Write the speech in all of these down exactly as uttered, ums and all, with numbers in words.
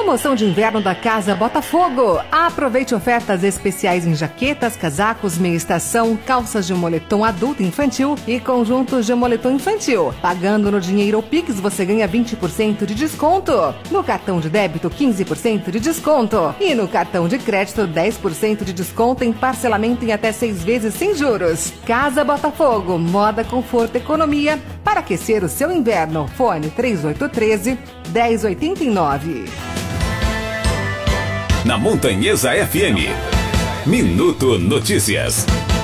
Promoção de inverno da Casa Botafogo. Aproveite ofertas especiais em jaquetas, casacos, meia estação, calças de moletom adulto e infantil e conjuntos de moletom infantil. Pagando no dinheiro ou Pix, você ganha vinte por cento de desconto. No cartão de débito, quinze por cento de desconto. E no cartão de crédito, dez por cento de desconto em parcelamento em até seis vezes sem juros. Casa Botafogo, moda, conforto, economia para aquecer o seu inverno. Fone três oito um três, um zero oito nove. Na Montanhesa F M, Minuto Notícias.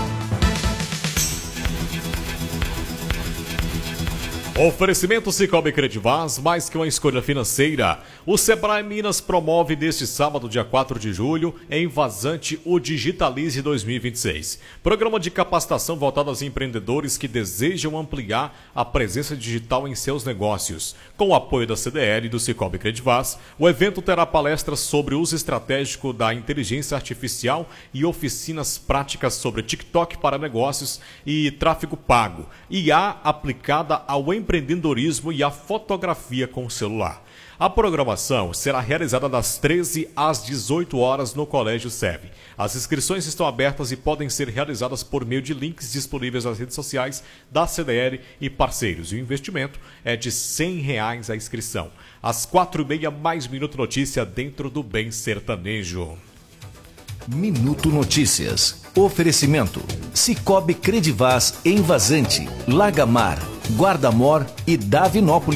Oferecimento Sicoob Credivaz, mais que uma escolha financeira. O Sebrae Minas promove neste sábado, dia quatro de julho, em Vazante, o Digitalize dois mil e vinte e seis. Programa de capacitação voltado aos empreendedores que desejam ampliar a presença digital em seus negócios. Com o apoio da C D L e do Sicoob Credivaz, o evento terá palestras sobre uso estratégico da inteligência artificial e oficinas práticas sobre TikTok para negócios e tráfego pago, I A aplicada ao empreendedorismo empreendedorismo e a fotografia com o celular. A programação será realizada das treze às dezoito horas no Colégio S E V. As inscrições estão abertas e podem ser realizadas por meio de links disponíveis nas redes sociais da C D L e parceiros. E o investimento é de cem reais a inscrição. Às quatro e meia, mais Minuto Notícia dentro do Bem Sertanejo. Minuto Notícias. Oferecimento. Sicoob Credivaz em Vazante, Lagamar, Guarda-Mor e Davinópolis.